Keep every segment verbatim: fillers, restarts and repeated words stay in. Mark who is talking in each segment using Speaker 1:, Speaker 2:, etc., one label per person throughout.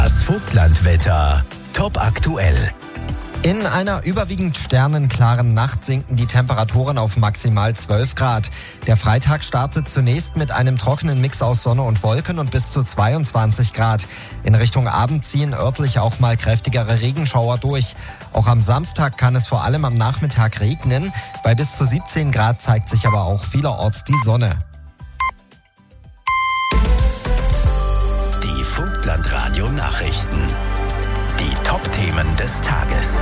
Speaker 1: Das Vogtlandwetter. Top aktuell.
Speaker 2: In einer überwiegend sternenklaren Nacht sinken die Temperaturen auf maximal zwölf Grad. Der Freitag startet zunächst mit einem trockenen Mix aus Sonne und Wolken und bis zu zweiundzwanzig Grad. In Richtung Abend ziehen örtlich auch mal kräftigere Regenschauer durch. Auch am Samstag kann es vor allem am Nachmittag regnen. Bei bis zu siebzehn Grad zeigt sich aber auch vielerorts die Sonne.
Speaker 1: Die Vogtlandradio-Nachrichten. Die Top-Themen des Tages.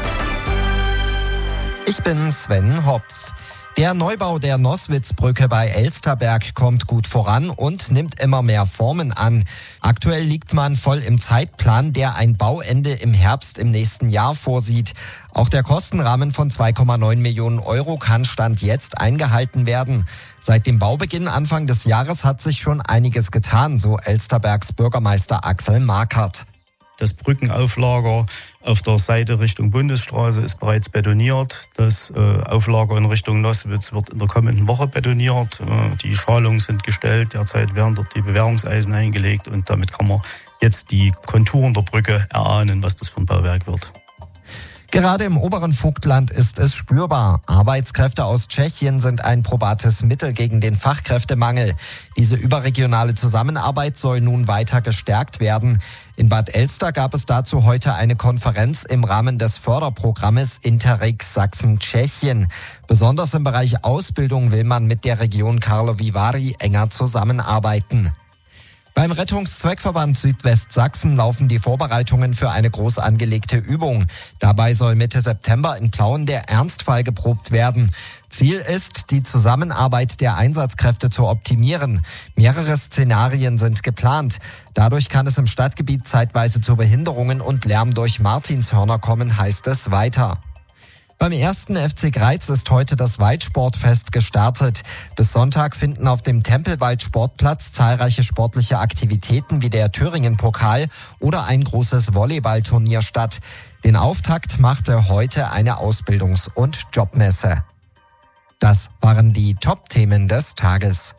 Speaker 2: Ich bin Sven Hopf. Der Neubau der Noswitzbrücke bei Elsterberg kommt gut voran und nimmt immer mehr Formen an. Aktuell liegt man voll im Zeitplan, der ein Bauende im Herbst im nächsten Jahr vorsieht. Auch der Kostenrahmen von zwei Komma neun Millionen Euro kann Stand jetzt eingehalten werden. Seit dem Baubeginn Anfang des Jahres hat sich schon einiges getan, so Elsterbergs Bürgermeister Axel Markert.
Speaker 3: Das Brückenauflager auf der Seite Richtung Bundesstraße ist bereits betoniert. Das äh, Auflager in Richtung Noswitz wird in der kommenden Woche betoniert. Äh, die Schalungen sind gestellt. Derzeit werden dort die Bewährungseisen eingelegt und damit kann man jetzt die Konturen der Brücke erahnen, was das für ein Bauwerk wird.
Speaker 2: Gerade im oberen Vogtland ist es spürbar. Arbeitskräfte aus Tschechien sind ein probates Mittel gegen den Fachkräftemangel. Diese überregionale Zusammenarbeit soll nun weiter gestärkt werden. In Bad Elster gab es dazu heute eine Konferenz im Rahmen des Förderprogrammes Interreg Sachsen-Tschechien. Besonders im Bereich Ausbildung will man mit der Region Karlovy Vary enger zusammenarbeiten. Beim Rettungszweckverband Südwestsachsen laufen die Vorbereitungen für eine groß angelegte Übung. Dabei soll Mitte September in Plauen der Ernstfall geprobt werden. Ziel ist, die Zusammenarbeit der Einsatzkräfte zu optimieren. Mehrere Szenarien sind geplant. Dadurch kann es im Stadtgebiet zeitweise zu Behinderungen und Lärm durch Martinshörner kommen, heißt es weiter. Beim ersten F C Greiz ist heute das Waldsportfest gestartet. Bis Sonntag finden auf dem Tempelwald-Sportplatz zahlreiche sportliche Aktivitäten wie der Thüringen-Pokal oder ein großes Volleyballturnier statt. Den Auftakt machte heute eine Ausbildungs- und Jobmesse. Das waren die Top-Themen des Tages.